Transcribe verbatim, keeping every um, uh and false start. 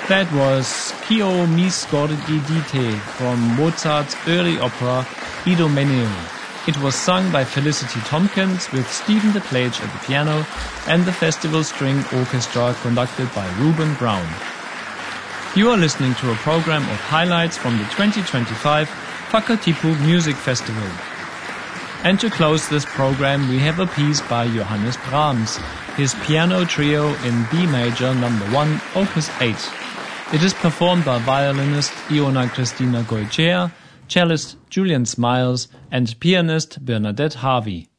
That was Kio mi scordi di te from Mozart's early opera Idomeneo. It was sung by Felicity Tompkins with Stephen DePlage at the piano and the Festival String Orchestra conducted by Reuben Brown. You are listening to a program of highlights from the twenty twenty-five Whakatipu Music Festival. And to close this program we have a piece by Johannes Brahms, his piano trio in B major number one, opus eight. It is performed by violinist Iona Cristina Goichea, cellist Julian Smiles and pianist Bernadette Harvey.